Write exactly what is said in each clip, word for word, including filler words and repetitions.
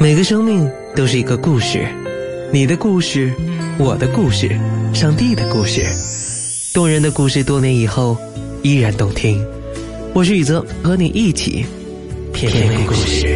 每个生命都是一个故事，你的故事，我的故事，上帝的故事，动人的故事，多年以后依然动听。我是宇泽，和你一起品味故事。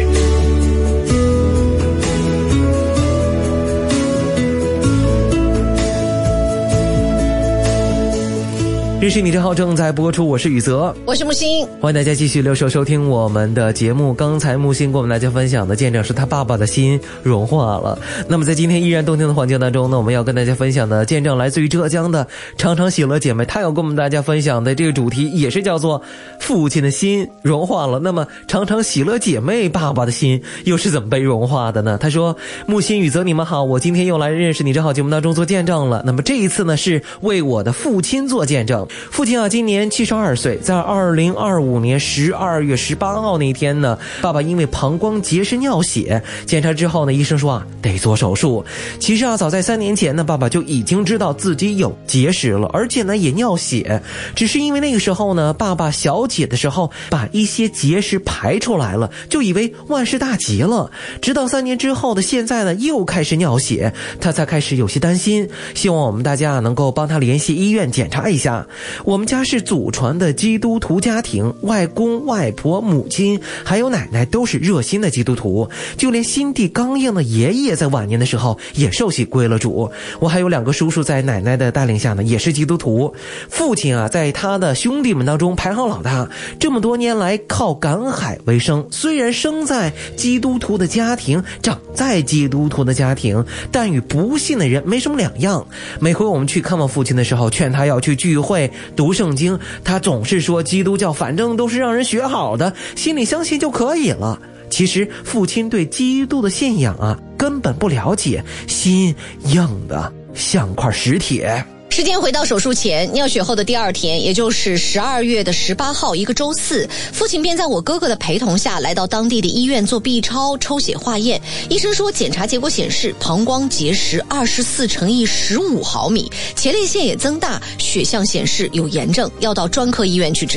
认识你账号正在播出，我是宇泽， 我是木星， 欢迎大家继续留守收听我们的节目。刚才木星跟我们大家分享的见证是他爸爸的心融化了。那么在今天依然动听的环境当中呢，我们要跟大家分享的见证来自于浙江的常常喜乐姐妹，她要跟我们大家分享的这个主题也是叫做父亲的心融化了。那么常常喜乐姐妹爸爸的心又是怎么被融化的呢？她说，木星宇泽你们好，我今天又来认识你账号节目当中做见证了。那么这一次呢是为我的父亲做见证。父亲啊今年七十二岁，在二零二五年十二月十八号那天呢，爸爸因为膀胱结石尿血，检查之后呢，医生说啊得做手术。其实啊早在三年前呢，爸爸就已经知道自己有结石了，而且呢也尿血，只是因为那个时候呢，爸爸小解的时候把一些结石排出来了，就以为万事大吉了。直到三年之后的现在呢，又开始尿血，他才开始有些担心，希望我们大家能够帮他联系医院检查一下。我们家是祖传的基督徒家庭，外公外婆母亲还有奶奶都是热心的基督徒，就连心地刚硬的爷爷在晚年的时候也受洗归了主。我还有两个叔叔在奶奶的带领下呢也是基督徒。父亲啊在他的兄弟们当中排行老大，这么多年来靠赶海为生，虽然生在基督徒的家庭，长在基督徒的家庭，但与不信的人没什么两样。每回我们去看望父亲的时候，劝他要去聚会读圣经，他总是说基督教反正都是让人学好的，心里相信就可以了。其实父亲对基督的信仰啊根本不了解，心硬的像块石铁。 时间回到手术前，尿血后的第二天，也就是十二月的十八号，一个周四，父亲便在我哥哥的陪同下来到当地的医院做 B 超抽血化验。医生说检查结果显示膀胱结石二十四乘以十五毫米，前列腺也增大，血象显示有炎症，要到专科医院去治。